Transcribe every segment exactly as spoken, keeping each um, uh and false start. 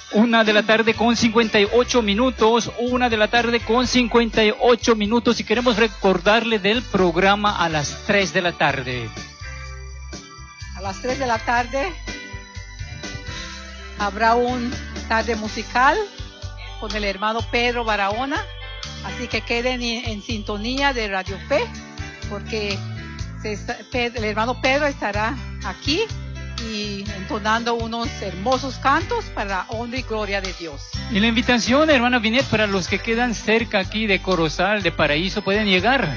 Una de la tarde con cincuenta y ocho minutos, una de la tarde con cincuenta y ocho minutos y queremos recordarle del programa a las tres de la tarde. A las tres de la tarde habrá un tarde musical con el hermano Pedro Barahona, así que queden en sintonía de Radio Fe, porque se está, el hermano Pedro estará aquí y entonando unos hermosos cantos para la honra y gloria de Dios. Y la invitación, hermana Binet, para los que quedan cerca aquí de Corozal, de Paraíso, pueden llegar.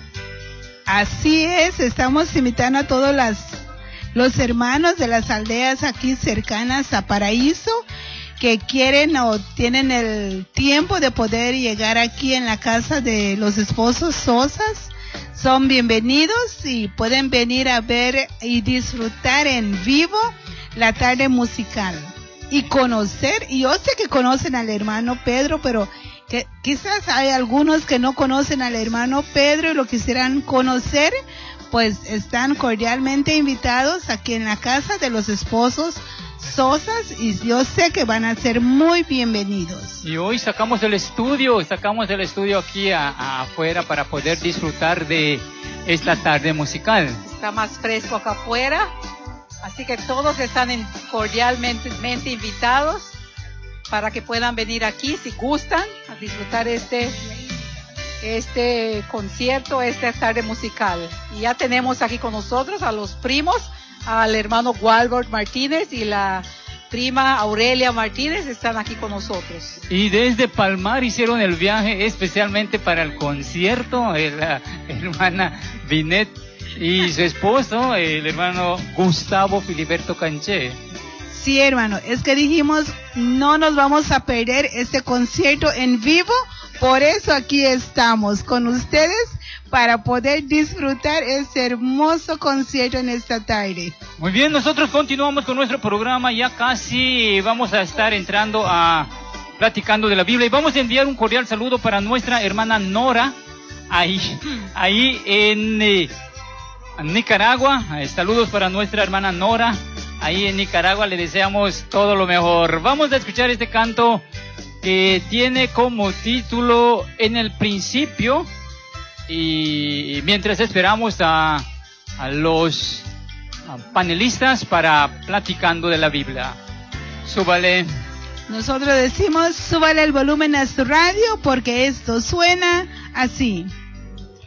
Así es, estamos invitando a todos las, los hermanos de las aldeas aquí cercanas a Paraíso que quieren o tienen el tiempo de poder llegar aquí en la casa de los esposos Sosas. Son bienvenidos y pueden venir a ver y disfrutar en vivo la tarde musical y conocer, y yo sé que conocen al hermano Pedro, pero que quizás hay algunos que no conocen al hermano Pedro y lo quisieran conocer, pues están cordialmente invitados aquí en la casa de los esposos Sosas y yo sé que van a ser muy bienvenidos. Y hoy sacamos el estudio, sacamos el estudio aquí a, a afuera para poder disfrutar de esta tarde musical. Está más fresco acá afuera, así que todos están en, cordialmente invitados para que puedan venir aquí si gustan a disfrutar este, este concierto, esta tarde musical. Y ya tenemos aquí con nosotros a los primos, al hermano Walbert Martínez y la prima Aurelia Martínez están aquí con nosotros. Y desde Palmar hicieron el viaje especialmente para el concierto, la hermana Binet y su esposo, el hermano Gustavo Filiberto Canché. Sí, hermano, es que dijimos, no nos vamos a perder este concierto en vivo, por eso aquí estamos con ustedes, para poder disfrutar este hermoso concierto en esta tarde. Muy bien, nosotros continuamos con nuestro programa, ya casi vamos a estar entrando a platicando de la Biblia y vamos a enviar un cordial saludo para nuestra hermana Nora, ahí, ahí en eh, Nicaragua. Eh, saludos para nuestra hermana Nora, ahí en Nicaragua, le deseamos todo lo mejor. Vamos a escuchar este canto que tiene como título En el principio. Y mientras esperamos a, a los a panelistas para platicando de la Biblia. Súbale. Nosotros decimos, súbale el volumen a su radio porque esto suena así.